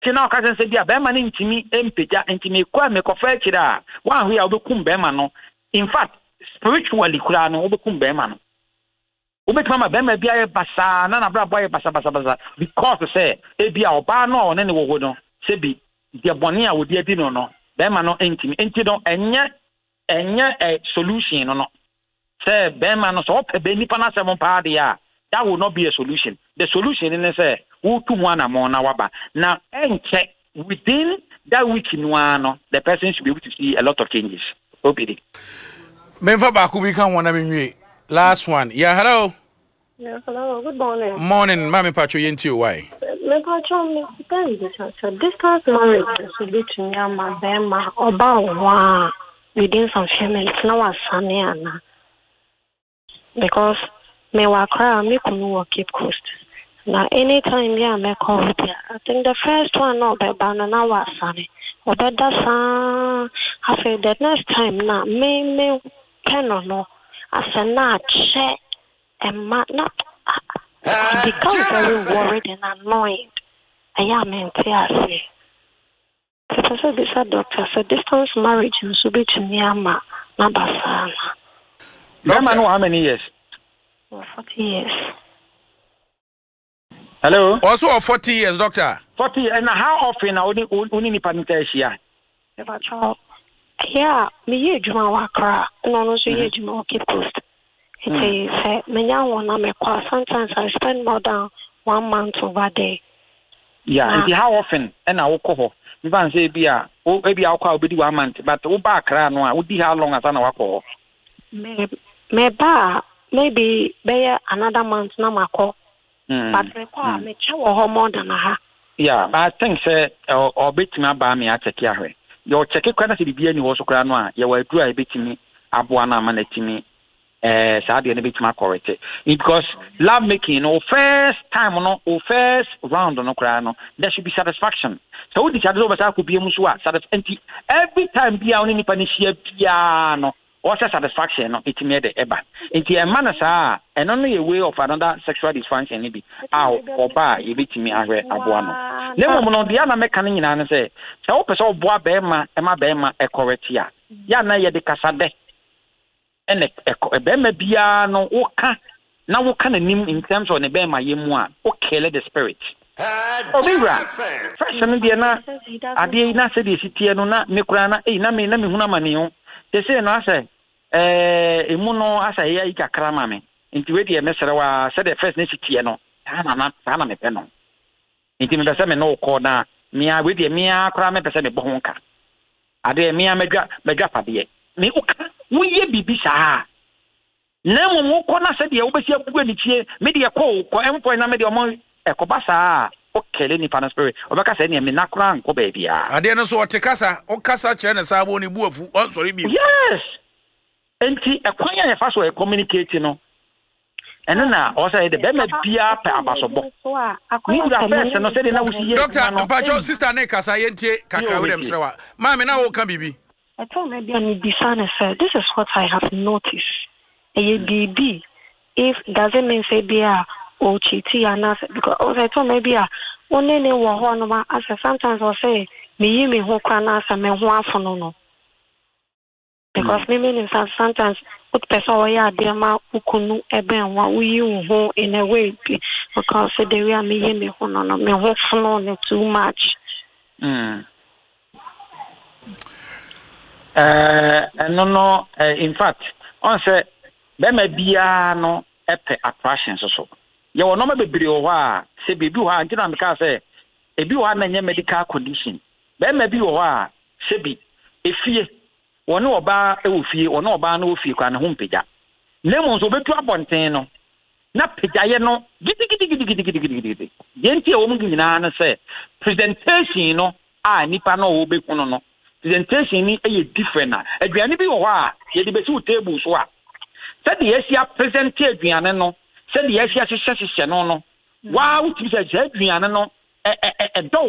Tina occasion say bia be man ntimi empeja ntimi kwa me kofa kira wa hu ya obekum be man no in fact spiritually kura no obekum be man no obetima be ma bia ye basa na bra boy basa because say e bia oba no one ne wo no se bi de bone a wodi adi no be man no ntimi enti no enye solution no say be man no so pe be nipa na se mo pa dia that will not be a solution. The solution is say who to one among na waba. Now check within that week in one the person should be able to see a lot of changes. OPD. Memfa baku bi kan wona me last one. Yeah, hello. Yeah, hello. Good morning. Morning, Mami Pacho yenti why? Me Pacho me so distance marriage so between my bema oba within some few minutes now asane ana. Because me wa cry me kunu work Cape Coast. Now anytime me call there. I think the first one no be banana wa asane. Obeda san I feel that next time na me no asana che and not I become very worried and annoyed. I am in tears. So this doctor said distance marriage should be to Myanmar, Nabasana. Doctor, know how many years? 40 years. Hello? Also 40 years, doctor. 40, and how often are only Nipanitasia? Yeah, me Juma Wakra, no, so ye Juma Cape Coast. It is me sometimes I spend more than 1 month over there. Yeah, how often? And I will call. You can say, maybe I'll call 1 month, but back around, would be how long as I know. Maybe another month na mako. But me chow more than a. Yeah, I think or bit me ba me ateke ahwe. Your check kwana se bibia ni wo so kra no a ye wa dura e betimi aboa na manatimi saa de ne betimi correct because love making or first time no or first round no kra no there should be satisfaction. So we decide over sa ko bia mu so a satisfaction every time bia oni nipa ni hia bia no or satisfaction no it made the eba enti e man saa eno no ye way of another sexual dysfunction ni bi oba ye betimi ahwe aboa no nemo no dia na meka nyina ne se wo pese oboa be ma e correct ya na ye de kasade ene be ma bia no wo ka na nim in terms of ne be ma ye mu a o kill the spirit obira fresh no dia na ade na se de sitie no na me kura na na me huna mane ho te se no ase emu no asa ye yi kakra ma me nti we de mesere wa se de first na sitie no na me pe no nti me pese me no ko na mia we de mia kra me pese me bo honka ade mia medwa pade me uka wo ye bibi saa na mo ko na se de wo besi abugu ani tie me de ko empo na me de mo ekoba saa o kele ni pan spirit obeka se ne me nakra nko ba bia ade no so o tekasa o kasa kire ne saabo ni buafu on sori bi yes enti ekwan ya fa so e communicate no eno na o say the be ma bia pa abasobo ni ura first no say na wusi ye doctor Pacho sister ne kasa yentie kakra we dem srewa ma me na wo kan bibi I told maybe I'm Bisana said this is what I have noticed a BB if doesn't mean say bia o chiti ana because I told maybe only ne wo ho no ma as sometimes I say me ho kwa na asa me ho afono no because me mean sometimes put person where ya dey ma ukunu eben wa uyi ho in a way because the way me ho no me ho fono no too much no in fact on say be ma bia no epe attraction so ye wo no ma bebre wo a se bebi wo a ntina me ka say ebi wo na nye medical condition be ma bi wo a se bi efie woni oba e wo fie woni oba na wo fie kwa na ho mpega nemo so betu abonten no na pegaye no gidi yenti e wo mu nyina na say presentation no a nipa no wo be kuno no presentation ni e different na aduane bi wo a ye de besi wo table so a said the Asia present aduane no said the Asia hyehyɛ no wa wo ti say aduane no do